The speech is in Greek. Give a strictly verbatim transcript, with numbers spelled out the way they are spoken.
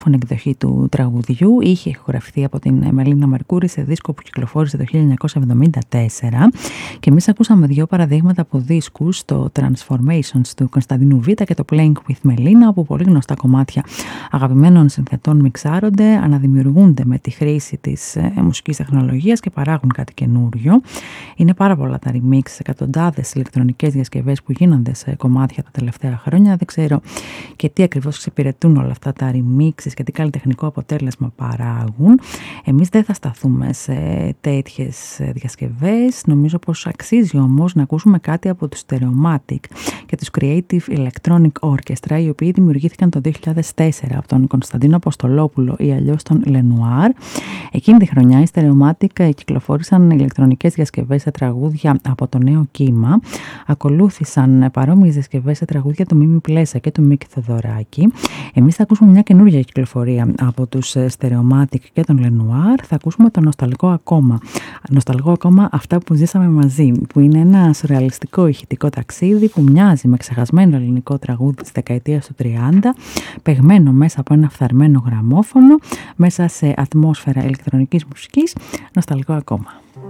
εκδοχή του τραγουδιού. Είχε ηχογραφηθεί από την Μελίνα Μερκούρη σε δίσκο που κυκλοφόρησε το χίλια εννιακόσια εβδομήντα τέσσερα, και εμείς ακούσαμε δύο παραδείγματα από δίσκους, το Transformations του Κωνσταντίνου Β και το Playing with Melina, όπου πολύ γνωστά κομμάτια αγαπημένων συνθετών μιξάρονται, αναδημιουργούνται με τη χρήση της ε, μουσικής τεχνολογίας και παράγουν κάτι καινούριο. Είναι πάρα πολλά τα remix, εκατοντάδες ηλεκτρονικές διασκευές που γίνονται σε κομμάτια τα τελευταία χρόνια. Δεν ξέρω και τι ακριβώς εξυπηρετούν όλα αυτά τα remixes και τι καλλιτεχνικό αποτέλεσμα παράγουν. Εμείς δεν θα σταθούμε σε τέτοιες διασκευές. Νομίζω πως αξίζει όμως να ακούσουμε κάτι από τους Stereomatic και τους Creative Electronic Orchestra, οι οποίοι δημιουργήθηκαν το δύο χιλιάδες τέσσερα από τον Κωνσταντίνο Αποστολόπουλο ή αλλιώς τον Lenoir. Εκείνη τη χρονιά οι Stereomatic κυκλοφόρησαν ηλεκτρονικές διασκευές σε τραγούδια από το νέο κύμα. Ακολούθησαν παρόμοιες διασκευές σε τραγούδια του Μίμη Πλέσα και του Μίκη Θοδωράκη. Εμείς θα ακούσουμε μια καινούργια κυκλοφορία από τους Stereomatic και τον Lenoir. Θα ακούσουμε το νοσταλγικό ακόμα. Νοσταλγικό ακόμα αυτά που ζήσαμε μαζί, που είναι ένα σουρεαλιστικό ηχητικό ταξίδι που μοιάζει με ξεχασμένο ελληνικό τραγούδι της δεκαετίας του τριάντα, παιγμένο μέσα από ένα φθαρμένο γραμμόφωνο, μέσα σε ατμόσφαιρα ηλεκτρονικής μουσικής. Νοσταλγικό ακόμα.